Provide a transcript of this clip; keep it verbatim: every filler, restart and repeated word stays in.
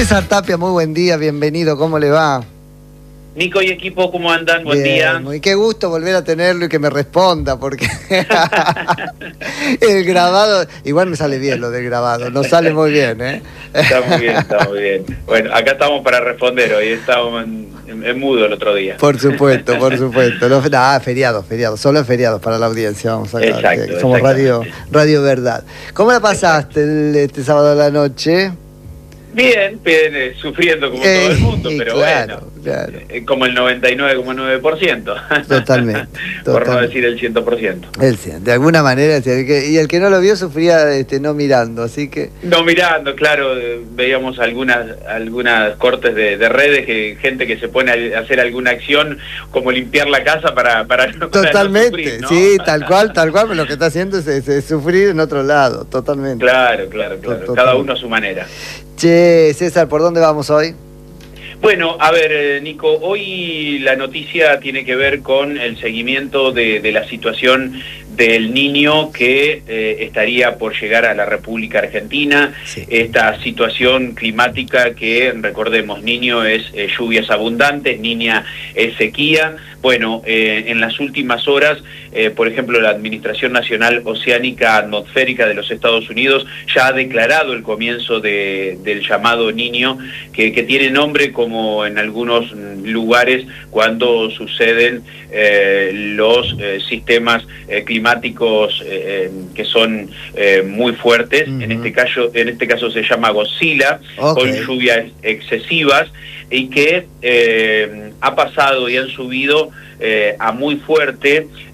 César Tapia, muy buen día, bienvenido, ¿cómo le va? Nico y equipo, ¿cómo andan? Buen Bien, día. muy qué gusto volver a tenerlo y que me responda, porque el grabado, igual me sale bien lo del grabado, nos sale muy bien, ¿eh? Está muy bien, está muy bien. Bueno, acá estamos para responder, hoy estábamos en, en, en mudo el otro día. Por supuesto, por supuesto. No, nah, feriados, feriados, solo feriados para la audiencia, vamos a ver. Exacto, Somos Radio, Radio Verdad. ¿Cómo la pasaste el, este sábado a la noche? Bien, bien, eh, sufriendo como eh, todo el mundo, pero claro, bueno, claro. Eh, como el noventa y nueve coma nueve por ciento. Totalmente, Por totalmente. no decir el cien por ciento. El cien, de alguna manera, el que, y el que no lo vio sufría este, no mirando, así que... No mirando, claro, eh, veíamos algunas algunas cortes de, de redes, que gente que se pone a hacer alguna acción, como limpiar la casa para, para, no, para Totalmente, no sufrir, ¿no? sí, tal cual, tal cual, pero lo que está haciendo es, es- es sufrir en otro lado, totalmente. Claro, claro, claro, Total. cada uno a su manera. Che, César, ¿por dónde vamos hoy? Bueno, a ver, eh, Nico, hoy la noticia tiene que ver con el seguimiento de, de la situación del Niño que eh, estaría por llegar a la República Argentina. Sí. Esta situación climática que, recordemos, Niño es eh, lluvias abundantes, Niña es sequía. Bueno, eh, en las últimas horas, eh, por ejemplo, la Administración Nacional Oceánica Atmosférica de los Estados Unidos ya ha declarado el comienzo de, del llamado Niño, que, que tiene nombre como en algunos lugares cuando suceden eh, los eh, sistemas eh, climáticos eh, que son eh, muy fuertes. Uh-huh. En este caso, en este caso se llama Godzilla, okay, con lluvias excesivas, y que eh, ha pasado y han subido eh, a muy fuerte